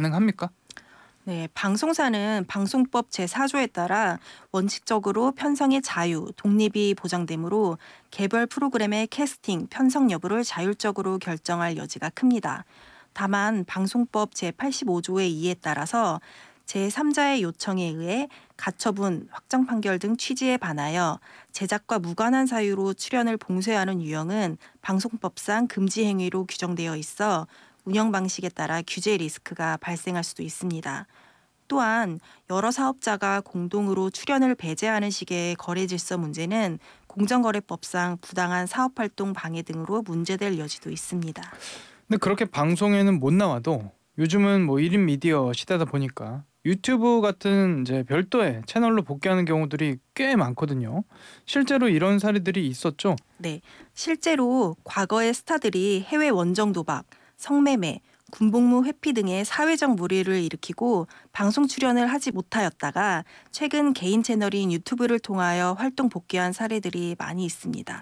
가능합니까? 네, 방송사는 방송법 제4조에 따라 원칙적으로 편성의 자유, 독립이 보장되므로 개별 프로그램의 캐스팅, 편성 여부를 자율적으로 결정할 여지가 큽니다. 다만 방송법 제85조의 2에 따라서 제3자의 요청에 의해 가처분, 확정 판결 등 취지에 반하여 제작과 무관한 사유로 출연을 봉쇄하는 유형은 방송법상 금지 행위로 규정되어 있어 운영 방식에 따라 규제 리스크가 발생할 수도 있습니다. 또한 여러 사업자가 공동으로 출연을 배제하는 식의 거래 질서 문제는 공정거래법상 부당한 사업활동 방해 등으로 문제될 여지도 있습니다. 근데 그렇게 방송에는 못 나와도 요즘은 뭐 1인 미디어 시대다 보니까 유튜브 같은 이제 별도의 채널로 복귀하는 경우들이 꽤 많거든요. 실제로 이런 사례들이 있었죠. 네, 실제로 과거의 스타들이 해외 원정 도박, 성매매, 군복무 회피 등의 사회적 물의를 일으키고 방송 출연을 하지 못하였다가 최근 개인 채널인 유튜브를 통하여 활동 복귀한 사례들이 많이 있습니다.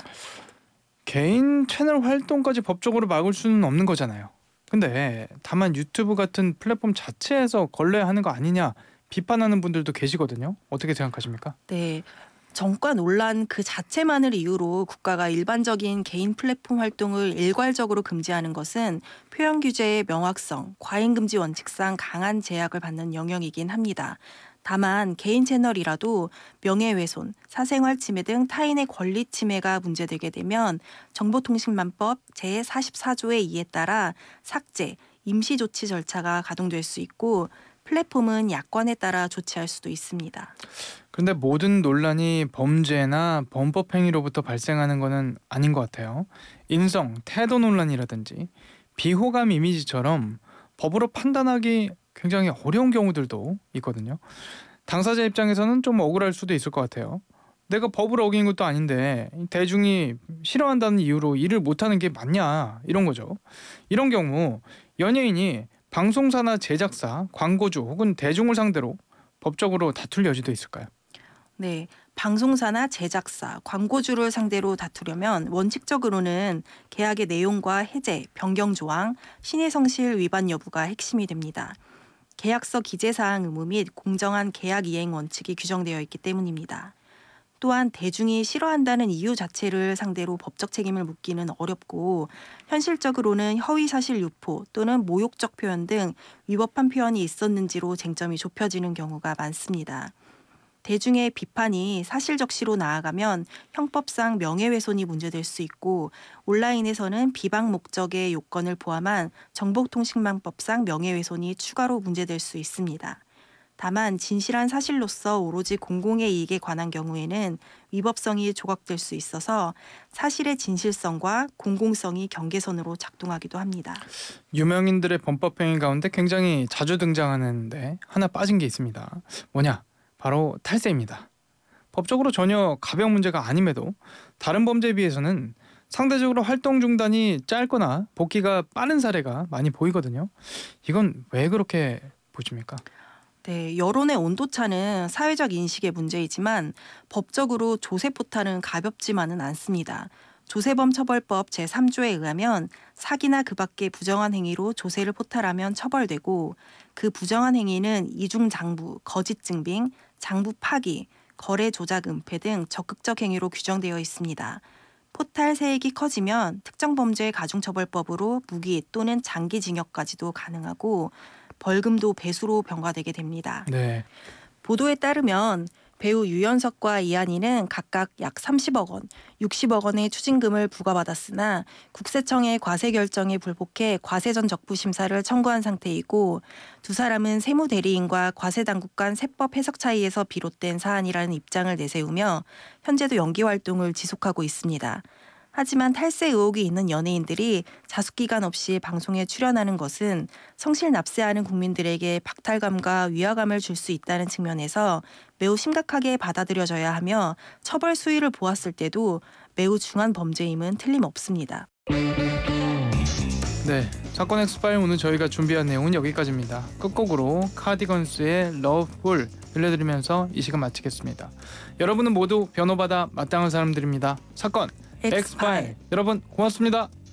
개인 채널 활동까지 법적으로 막을 수는 없는 거잖아요. 근데 다만 유튜브 같은 플랫폼 자체에서 걸러야 하는 거 아니냐 비판하는 분들도 계시거든요. 어떻게 생각하십니까? 네, 정과 논란 그 자체만을 이유로 국가가 일반적인 개인 플랫폼 활동을 일괄적으로 금지하는 것은 표현 규제의 명확성, 과잉 금지 원칙상 강한 제약을 받는 영역이긴 합니다. 다만 개인 채널이라도 명예훼손, 사생활 침해 등 타인의 권리 침해가 문제되게 되면 정보통신망법 제44조의 2에 따라 삭제, 임시조치 절차가 가동될 수 있고 플랫폼은 야권에 따라 조치할 수도 있습니다. 그런데 모든 논란이 범죄나 범법 행위로부터 발생하는 것은 아닌 것 같아요. 인성, 태도 논란이라든지 비호감 이미지처럼 법으로 판단하기 굉장히 어려운 경우들도 있거든요. 당사자 입장에서는 좀 억울할 수도 있을 것 같아요. 내가 법을 어긴 것도 아닌데 대중이 싫어한다는 이유로 일을 못하는 게 맞냐 이런 거죠. 이런 경우 연예인이 방송사나 제작사, 광고주 혹은 대중을 상대로 법적으로 다툴 여지도 있을까요? 네, 방송사나 제작사, 광고주를 상대로 다투려면 원칙적으로는 계약의 내용과 해제, 변경 조항, 신의 성실 위반 여부가 핵심이 됩니다. 계약서 기재사항 의무 및 공정한 계약 이행 원칙이 규정되어 있기 때문입니다. 또한 대중이 싫어한다는 이유 자체를 상대로 법적 책임을 묻기는 어렵고 현실적으로는 허위사실 유포 또는 모욕적 표현 등 위법한 표현이 있었는지로 쟁점이 좁혀지는 경우가 많습니다. 대중의 비판이 사실적시로 나아가면 형법상 명예훼손이 문제될 수 있고 온라인에서는 비방 목적의 요건을 포함한 정보통신망법상 명예훼손이 추가로 문제될 수 있습니다. 다만 진실한 사실로서 오로지 공공의 이익에 관한 경우에는 위법성이 조각될 수 있어서 사실의 진실성과 공공성이 경계선으로 작동하기도 합니다. 유명인들의 범법 행위 가운데 굉장히 자주 등장하는데 하나 빠진 게 있습니다. 뭐냐? 바로 탈세입니다. 법적으로 전혀 가벼운 문제가 아님에도 다른 범죄에 비해서는 상대적으로 활동 중단이 짧거나 복귀가 빠른 사례가 많이 보이거든요. 이건 왜 그렇게 보십니까? 네, 여론의 온도차는 사회적 인식의 문제이지만 법적으로 조세포탈은 가볍지만은 않습니다. 조세범 처벌법 제3조에 의하면 사기나 그 밖의 부정한 행위로 조세를 포탈하면 처벌되고 그 부정한 행위는 이중장부, 거짓 증빙, 장부 파기, 거래 조작 은폐 등 적극적 행위로 규정되어 있습니다. 포탈 세액이 커지면 특정 범죄 가중처벌법으로 무기 또는 장기징역까지도 가능하고 벌금도 배수로 병과되게 됩니다. 네. 보도에 따르면 배우 유연석과 이한이는 각각 약 30억 원, 60억 원의 추징금을 부과받았으나 국세청의 과세 결정에 불복해 과세전 적부 심사를 청구한 상태이고 두 사람은 세무대리인과 과세당국 간 세법 해석 차이에서 비롯된 사안이라는 입장을 내세우며 현재도 연기 활동을 지속하고 있습니다. 하지만 탈세 의혹이 있는 연예인들이 자숙기간 없이 방송에 출연하는 것은 성실 납세하는 국민들에게 박탈감과 위화감을 줄 수 있다는 측면에서 매우 심각하게 받아들여져야 하며 처벌 수위를 보았을 때도 매우 중한 범죄임은 틀림없습니다. 네. 사건 엑스파일 오늘 저희가 준비한 내용은 여기까지입니다. 끝곡으로 카디건스의 러브풀 들려드리면서 이 시간 마치겠습니다. 여러분은 모두 변호받아 마땅한 사람들입니다. 사건 엑스파일 여러분 고맙습니다.